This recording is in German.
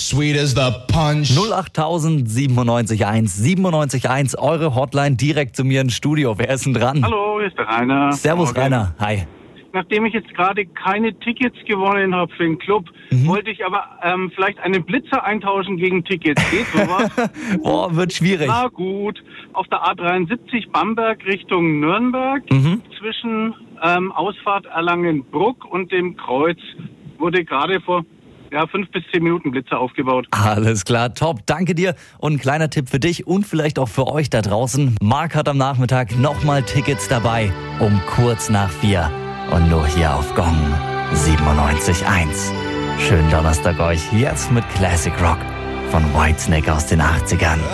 Sweet as the punch. 08000 97 eure Hotline direkt zu mir ins Studio. Wer ist denn dran? Hallo, hier ist der Rainer. Servus, Morgen. Rainer. Hi. Nachdem ich jetzt gerade keine Tickets gewonnen habe für den Club, wollte ich aber vielleicht einen Blitzer eintauschen gegen Tickets. Geht sowas? Boah, wird schwierig. Na gut. Auf der A73 Bamberg Richtung Nürnberg, zwischen Ausfahrt Erlangen-Bruck und dem Kreuz, wurde gerade vor 5 bis 10 Minuten Blitzer aufgebaut. Alles klar, top. Danke dir. Und ein kleiner Tipp für dich und vielleicht auch für euch da draußen. Marc hat am Nachmittag nochmal Tickets dabei um kurz nach 4. Und nur hier auf Gong 97.1. Schönen Donnerstag euch jetzt mit Classic Rock von Whitesnake aus den 80ern.